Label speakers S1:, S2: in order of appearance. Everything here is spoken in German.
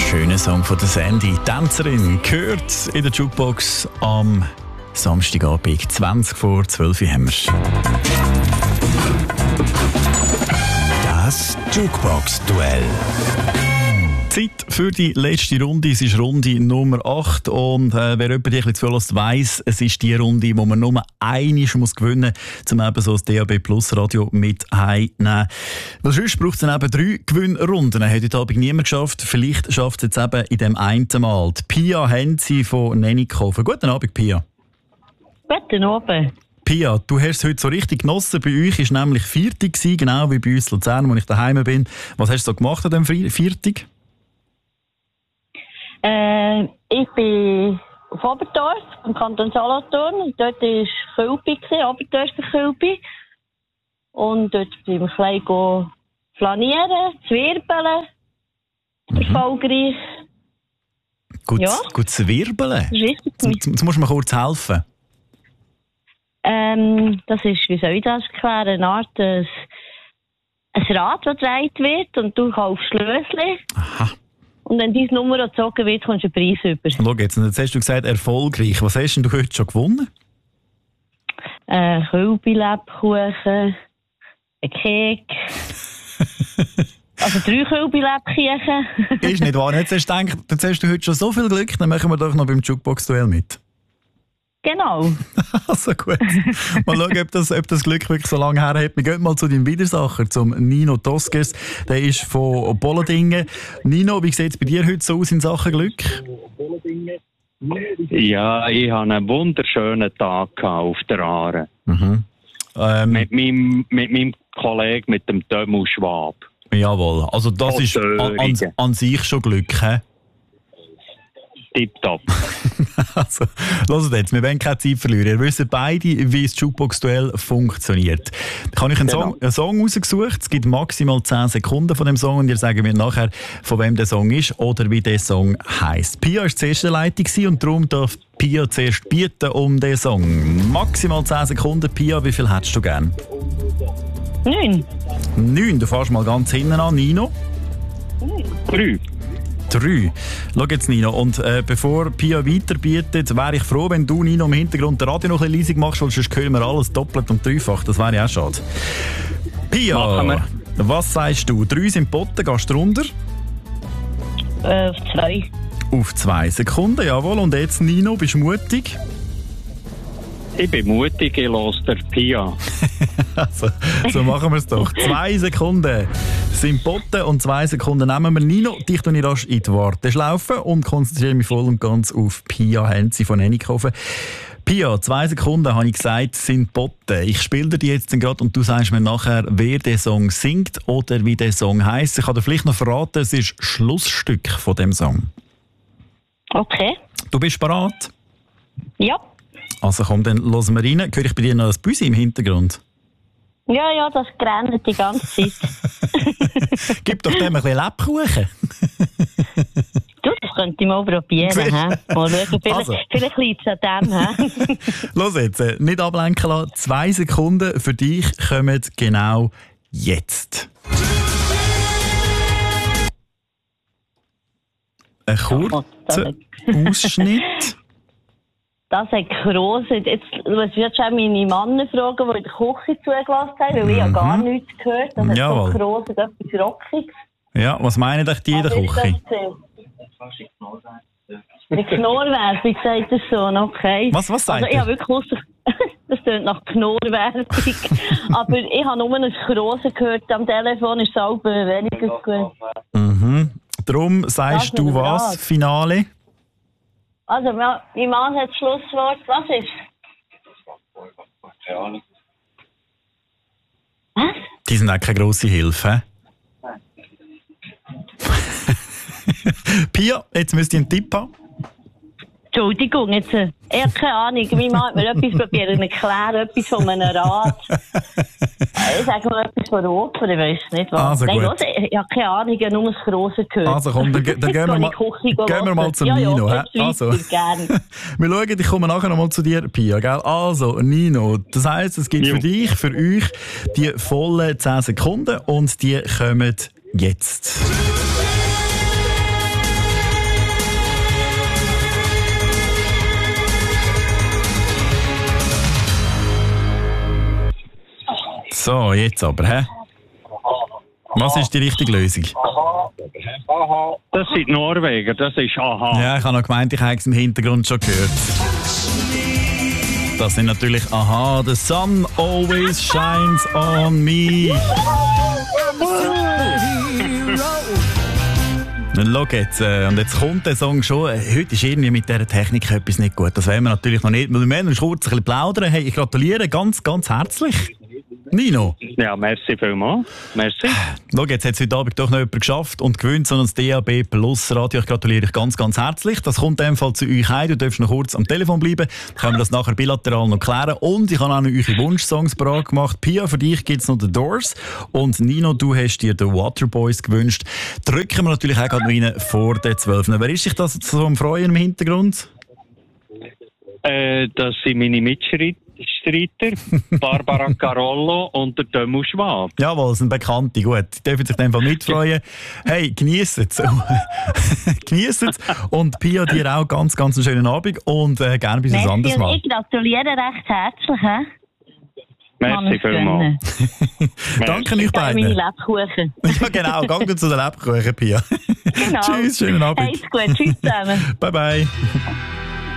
S1: Schöner Song von der Sandy. Tänzerin gehört in der Jukebox am Samstagabend. 20 vor 12 Uhr haben wir. Das Jukebox-Duell. Zeit für die letzte Runde. Es ist Runde Nummer 8. Und wer jemand ein bisschen zulässt, weiss, es ist die Runde, wo man nur einmal gewinnen muss, um eben so das DAB Plus Radio mit heimzunehmen. Weil sonst braucht es dann eben 3 Gewinnrunden. Hat heute Abend niemand geschafft. Vielleicht schafft es jetzt eben in dem einen Mal. Die Pia Henzi von Nennikofen. Guten Abend, Pia.
S2: Guten Abend.
S1: Pia, du hast es heute so richtig genossen. Bei euch war nämlich Viertig, genau wie bei uns in Luzern, wo ich daheim bin. Was hast du so gemacht an diesem Viertig?
S2: Ich bin auf Oberdorf, im Kanton Solothurn. Dort war Kölbi, Oberdorfer Kölbi. Und dort bin ich ein bisschen flanieren, zwirbeln. Erfolgreich.
S1: Gut,
S2: ja.
S1: Gut zwirbeln? Jetzt musst du mir kurz helfen.
S2: Das ist, wie soll ich das erklären, eine Art ein Rad, das gedreht wird und du kaufst Schlösschen. Aha. Und wenn deine Nummer gezogen wird, kommst du einen Preis über.
S1: Schau jetzt hast du gesagt, erfolgreich. Was hast denn du heute schon gewonnen?
S2: Kölbi-Lebkuchen, ein Kek. Also 3 Kölbi-Lebkuchen. Ist
S1: nicht wahr. Jetzt hast du heute schon so viel Glück, dann machen wir doch noch beim Jukebox-Duell mit.
S2: Genau.
S1: Also gut. Mal schauen, ob das Glück wirklich so lange her hat. Wir gehen mal zu deinem Widersacher, zum Nino Toskes. Der ist von Bolendingen. Nino, wie sieht es bei dir heute so aus in Sachen Glück?
S3: Ja, ich hatte einen wunderschönen Tag auf der Aare. Mhm. Mit meinem Kollegen, mit dem Dömu Schwab.
S1: Jawohl, also das ist an sich schon Glück, he?
S3: Tipptopp.
S1: Also, hört jetzt, wir wollen keine Zeit verlieren. Ihr wisst beide, wie das Jukebox-Duell funktioniert. Ich habe euch einen Song rausgesucht. Es gibt maximal 10 Sekunden von dem Song und ihr sagt mir nachher, von wem der Song ist oder wie der Song heisst. Pia war zuerst in der Leitung und darum darf Pia zuerst bieten um den Song. Maximal 10 Sekunden. Pia, wie viel hättest du gern?
S2: 9.
S1: 9, du fährst mal ganz hinten an. Nino?
S3: 3.
S1: 3. Schau jetzt, Nino. Und bevor Pia weiterbietet, wäre ich froh, wenn du, Nino, im Hintergrund das Radio noch ein bisschen leisig machst, weil sonst hören wir alles doppelt und dreifach. Das wäre ja auch schade. Pia, was sagst du? 3 sind Botten, gehst du runter?
S2: Auf 2.
S1: Auf 2 Sekunden, jawohl. Und jetzt, Nino, bist du mutig?
S3: Ich bin mutig, ich höre der Pia.
S1: Also, so machen wir es doch. 2 Sekunden sind Botten und 2 Sekunden nehmen wir. Nino, dich tue ich rasch in die Warteschlaufe und konzentriere mich voll und ganz auf Pia Henzi von Nennikofen. Pia, 2 Sekunden habe ich gesagt, sind Botten. Ich spiele dir die jetzt gerade und du sagst mir nachher, wer der Song singt oder wie der Song heisst. Ich kann dir vielleicht noch verraten, es ist Schlussstück von dem Song.
S2: Okay.
S1: Du bist bereit?
S2: Ja.
S1: Also komm, dann hören wir rein. Höre ich bei dir noch ein Büsi im Hintergrund?
S2: Ja, das grenzt die ganze Zeit.
S1: Gib doch dem ein bisschen Lebkuchen.
S2: Du, das könnte ich mal probieren. Mal schauen, vielleicht liegt es an dem.
S1: Los jetzt, nicht ablenken lassen. 2 Sekunden für dich kommen genau jetzt. Ein kurzer Ausschnitt.
S2: Das hat gross. Jetzt muss ich schon meine Männer fragen, die in der Küche zugelassen haben, weil ich ja gar nichts gehört habe. Das hat so gross und etwas Rockiges.
S1: Ja, was meinen euch die in der Küche?
S2: Eine Knorrwerbung, sagt der Sohn, okay.
S1: Was sagt
S2: also, ich habe wirklich Lust, das klingt nach Knorrwerbung. Aber ich habe nur ein Grosses gehört am Telefon, ist es auch weniger gut.
S1: Mhm. Darum sagst du was, Finale?
S2: Also, mein Mann hat das Schlusswort. Was ist? Was?
S1: Die sind auch keine grosse Hilfe. Pia, jetzt müsst ihr einen Tipp haben.
S2: Entschuldigung, jetzt, ich habe keine Ahnung. Mein Mann hat mir etwas probiert zu erklären, etwas von einem Rad. Ich sage mal etwas von Oper, ich weiss nicht was.
S1: Also
S2: nein, los, ich habe keine Ahnung, ich habe nur das Grosse gehört.
S1: Also komm, dann gehen wir mal zum Nino. Also, wir schauen, ich komme nachher noch mal zu dir, Pia. Gell? Also, Nino, das heisst, es gibt für euch die vollen 10 Sekunden und die kommen jetzt. So, jetzt aber, hä? Was ist die richtige Lösung?
S3: Das sind Norweger, das ist Aha.
S1: Ja, ich habe noch gemeint, ich habe es im Hintergrund schon gehört. Das sind natürlich Aha, The Sun Always Shines on Me. Schau jetzt, und jetzt kommt der Song schon. Heute ist irgendwie mit dieser Technik etwas nicht gut. Das wollen wir natürlich noch nicht. Wir werden uns kurz ein bisschen plaudern. Hey, ich gratuliere ganz, ganz herzlich. Nino.
S3: Ja, merci vielmals. Merci.
S1: Schau, jetzt hat es heute Abend doch noch jemand geschafft und gewinnt, sondern das DAB Plus Radio. Ich gratuliere dich ganz, ganz herzlich. Das kommt in dem Fall zu euch heim. Du darfst noch kurz am Telefon bleiben. Dann können wir das nachher bilateral noch klären. Und ich habe auch noch eure Wunschsongs parat gemacht. Pia, für dich gibt es noch The Doors. Und Nino, du hast dir The Waterboys gewünscht. Drücken wir natürlich auch gerade noch rein vor den 12. Wer ist sich das so am Freuen im Hintergrund?
S3: Das sind meine Mitstreiter, Barbara Carollo und der Temu Schwab.
S1: Jawohl, das sind Bekannte, gut. Die dürfen sich in dem Fall mitfreuen. Hey, genießt es. Genießt es. Und Pia, dir auch ganz, ganz einen schönen Abend und gerne bis ein anderes Mal.
S2: Ich gratuliere recht herzlich.
S3: Merci vielmals.
S1: Danke euch beiden.
S2: Meine Lebkuchen.
S1: Ja, genau. Gang zu den Lebkuchen, Pia.
S2: Genau.
S1: Tschüss, schönen Abend.
S2: Alles gut. Tschüss zusammen.
S1: Bye, bye.